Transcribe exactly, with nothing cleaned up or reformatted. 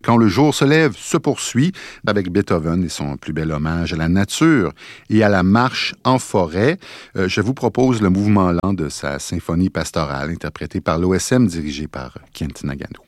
Quand le jour se lève se poursuit avec Beethoven et son plus bel hommage à la nature et à la marche en forêt. Euh, je vous propose le mouvement lent de sa symphonie pastorale interprétée par l'O S M dirigée par Kent Nagano.